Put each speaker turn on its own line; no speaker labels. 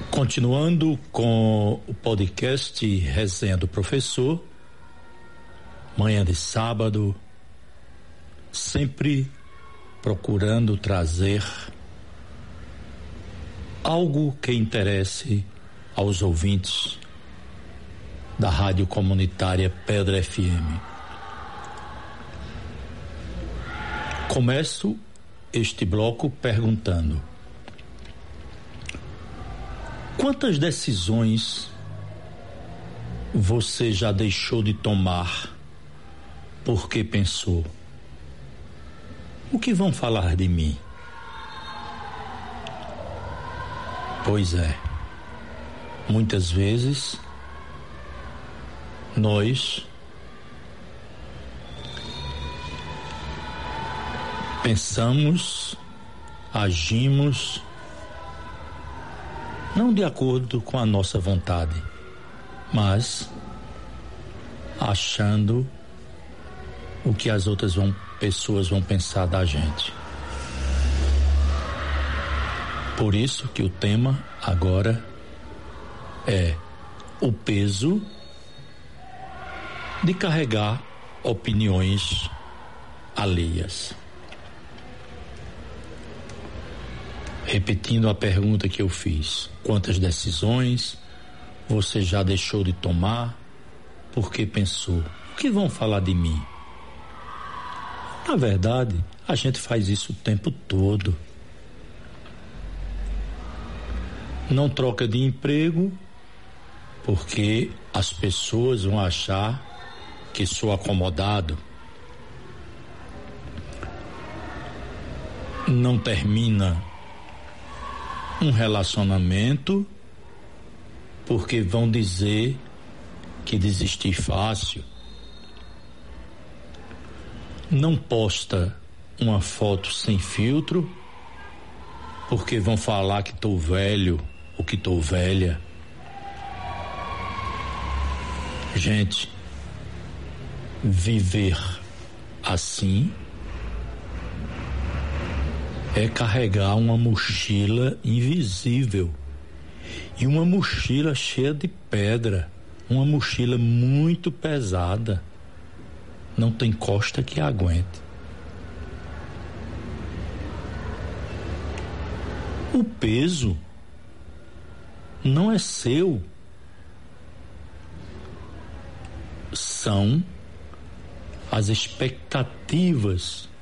Continuando com o podcast Resenha do Professor, manhã de sábado, sempre procurando trazer algo que interesse aos ouvintes da Rádio Comunitária Pedra FM. Começo este bloco perguntando: quantas decisões você já deixou de tomar porque pensou: o que vão falar de mim? Pois é, muitas vezes nós pensamos, agimos não de acordo com a nossa vontade, mas achando o que as outras pessoas vão pensar da gente. Por isso que o tema agora é o peso de carregar opiniões alheias. Repetindo a pergunta que eu fiz: quantas decisões você já deixou de tomar porque pensou: o que vão falar de mim? Na verdade, a gente faz isso o tempo todo. Não troca de emprego porque as pessoas vão achar que sou acomodado. Não termina um relacionamento porque vão dizer que desisti fácil. Não posta uma foto sem filtro porque vão falar que estou velho ou que estou velha. Gente, viver assim é carregar uma mochila invisível e uma mochila cheia de pedra, uma mochila muito pesada. Não tem costa que aguente. O peso não é seu, são as expectativas